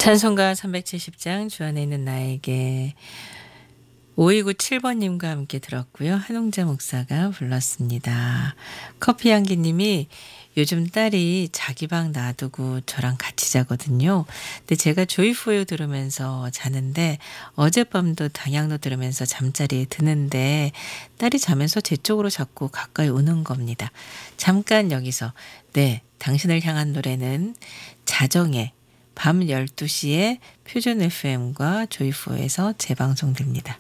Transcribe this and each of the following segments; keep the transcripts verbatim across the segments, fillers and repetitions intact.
찬송가 삼백칠십 장 주 안에 있는 나에게 오이구칠 번님과 함께 들었고요. 한웅재 목사가 불렀습니다. 커피향기님이 요즘 딸이 자기 방 놔두고 저랑 같이 자거든요. 근데 제가 조이포유 들으면서 자는데 어젯밤도 당양로 들으면서 잠자리에 드는데 딸이 자면서 제 쪽으로 자꾸 가까이 오는 겁니다. 잠깐 여기서 네, 당신을 향한 노래는 자정에 밤 열두 시에 표준 에프엠과 조이포에서 재방송됩니다.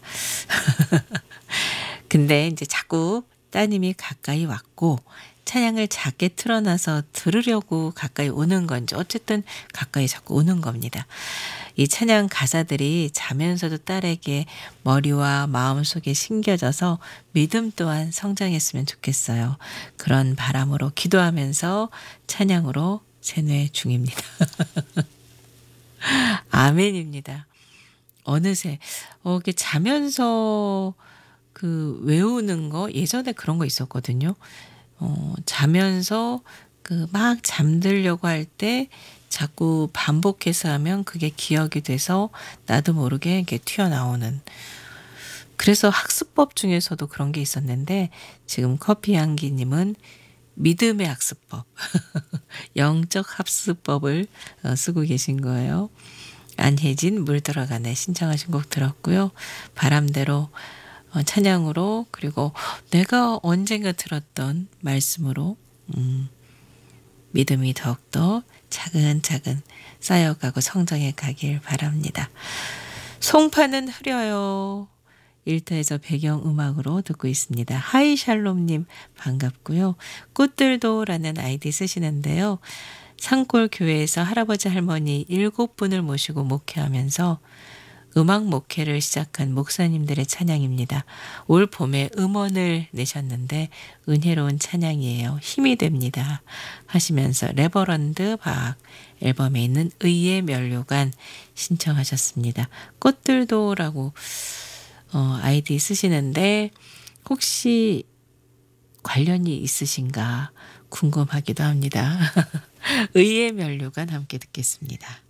근데 이제 자꾸 따님이 가까이 왔고 찬양을 작게 틀어놔서 들으려고 가까이 오는 건지 어쨌든 가까이 자꾸 오는 겁니다. 이 찬양 가사들이 자면서도 딸에게 머리와 마음속에 심겨져서 믿음 또한 성장했으면 좋겠어요. 그런 바람으로 기도하면서 찬양으로 세뇌 중입니다. 아멘입니다. 어느새 어, 이렇게 자면서 그 외우는 거 예전에 그런 거 있었거든요. 어, 자면서 그 막 잠들려고 할 때 자꾸 반복해서 하면 그게 기억이 돼서 나도 모르게 이렇게 튀어나오는. 그래서 학습법 중에서도 그런 게 있었는데 지금 커피향기님은 믿음의 학습법, 영적 학습법을 쓰고 계신 거예요. 안혜진 물 들어가네 신청하신 곡 들었고요. 바람대로 찬양으로 그리고 내가 언젠가 들었던 말씀으로 음, 믿음이 더욱더 차근차근 쌓여가고 성장해 가길 바랍니다. 송파는 흐려요. 일터에서 배경음악으로 듣고 있습니다. 하이샬롬님 반갑고요. 꽃들도라는 아이디 쓰시는데요. 산골 교회에서 할아버지 할머니 일곱 분을 모시고 목회하면서 음악 목회를 시작한 목사님들의 찬양입니다. 올 봄에 음원을 내셨는데 은혜로운 찬양이에요. 힘이 됩니다. 하시면서 레버런드 박 앨범에 있는 의의 면류관 신청하셨습니다. 꽃들도라고 어, 아이디 쓰시는데 혹시 관련이 있으신가 궁금하기도 합니다. 의의 면류관 함께 듣겠습니다.